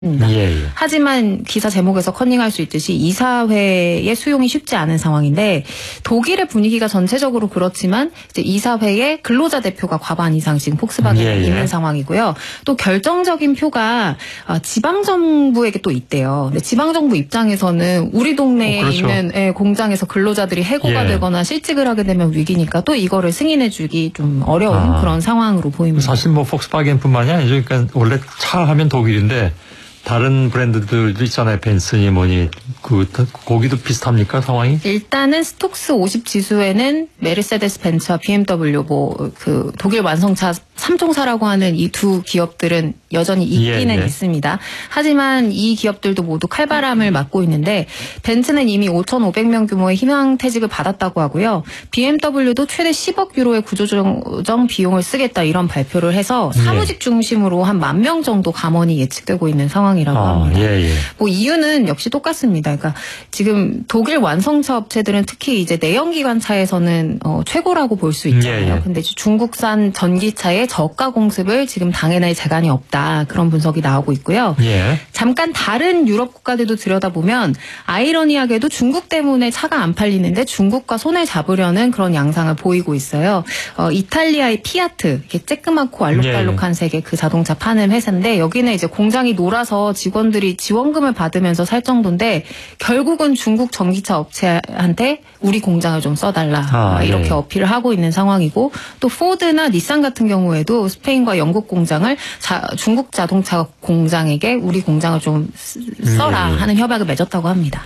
예. 하지만 기사 제목에서 커닝할 수 있듯이 이사회의 수용이 쉽지 않은 상황인데 독일의 분위기가 전체적으로 그렇지만 이제 이사회에 근로자 대표가 과반 이상 지금 폭스바겐에 있는 상황이고요. 또 결정적인 표가 지방 정부에게 또 있대요. 근데 지방 정부 입장에서는 우리 동네에 그렇죠. 있는 공장에서 근로자들이 해고가 되거나 실직을 하게 되면 위기니까 또 이거를 승인해주기 좀 어려운 그런 상황으로 보입니다. 사실 뭐 폭스바겐뿐만이 아니죠. 그러니까 원래 차 하면 독일인데. 다른 브랜드들도 있잖아요. 벤츠니 뭐니 거기도 비슷합니까 상황이? 일단은 스톡스 50 지수에는 메르세데스 벤츠와 BMW 그 독일 완성차 3총사라고 하는 이 두 기업들은 여전히 있기는 있습니다. 하지만 이 기업들도 모두 칼바람을 맞고 있는데 벤츠는 이미 5,500명 규모의 희망퇴직을 받았다고 하고요. BMW도 최대 10억 유로의 구조조정 비용을 쓰겠다 이런 발표를 해서 사무직 중심으로 한 10,000명 정도 감원이 예측되고 있는 상황이라고 합니다. 뭐 이유는 역시 똑같습니다. 그러니까 지금 독일 완성차 업체들은 특히 이제 내연기관차에서는 최고라고 볼 수 있잖아요. 근데 중국산 전기차의 저가 공습을 지금 당해낼 재간이 없다. 그런 분석이 나오고 있고요. 잠깐 다른 유럽 국가들도 들여다보면 아이러니하게도 중국 때문에 차가 안 팔리는데 중국과 손을 잡으려는 그런 양상을 보이고 있어요. 이탈리아의 피아트, 이렇게 쬐끄맣고 알록달록한 색의 그 자동차 파는 회사인데 여기는 이제 공장이 놀아서 직원들이 지원금을 받으면서 살 정도인데 결국은 중국 전기차 업체한테 우리 공장을 좀 써달라 이렇게 어필을 하고 있는 상황이고 또 포드나 닛산 같은 경우에도 스페인과 영국 공장을 중국 자동차 공장에게 우리 공장을 좀 써라 하는 협약을 맺었다고 합니다.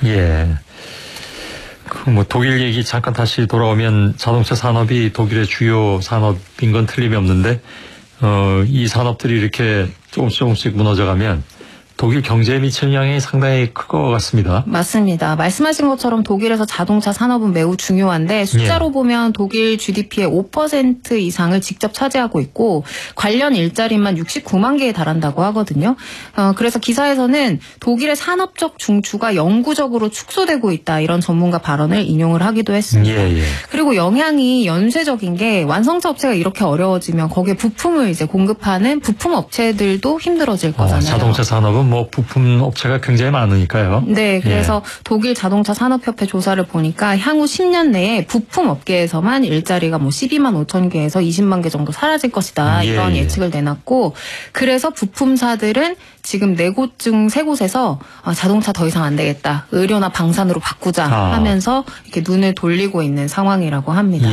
뭐 독일 얘기 잠깐 다시 돌아오면 자동차 산업이 독일의 주요 산업인 건 틀림이 없는데 이 산업들이 이렇게 조금씩 무너져가면 독일 경제에 미치는 영향이 상당히 클 것 같습니다. 맞습니다. 말씀하신 것처럼 독일에서 자동차 산업은 매우 중요한데 숫자로 보면 독일 GDP의 5% 이상을 직접 차지하고 있고 관련 일자리만 69만 개에 달한다고 하거든요. 그래서 기사에서는 독일의 산업적 중추가 영구적으로 축소되고 있다 이런 전문가 발언을 인용을 하기도 했습니다. 그리고 영향이 연쇄적인 게 완성차 업체가 이렇게 어려워지면 거기에 부품을 이제 공급하는 부품 업체들도 힘들어질 거잖아요. 자동차 산업은 뭐 부품 업체가 굉장히 많으니까요. 네, 그래서 독일 자동차 산업협회 조사를 보니까 향후 10년 내에 부품 업계에서만 일자리가 뭐 12만 5천 개에서 20만 개 정도 사라질 것이다. 이런 예측을 내놨고 그래서 부품사들은 지금 4곳 중 3곳에서 자동차 더 이상 안 되겠다. 의료나 방산으로 바꾸자 하면서 이렇게 눈을 돌리고 있는 상황이라고 합니다.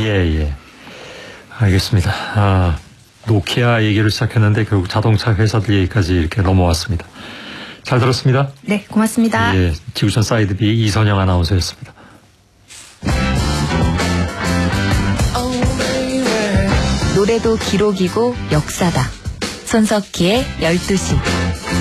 알겠습니다. 노키아 얘기를 시작했는데 결국 자동차 회사들 얘기까지 이렇게 넘어왔습니다. 잘 들었습니다. 네, 고맙습니다. 지구촌 사이드비 이선영 아나운서였습니다. 노래도 기록이고 역사다. 손석희의 12시.